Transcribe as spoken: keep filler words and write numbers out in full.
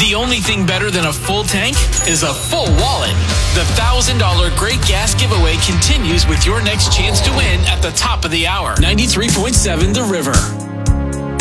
The only thing better than a full tank is a full wallet. The one thousand dollars Great Gas Giveaway continues with your next chance to win at the top of the hour. ninety-three point seven The River.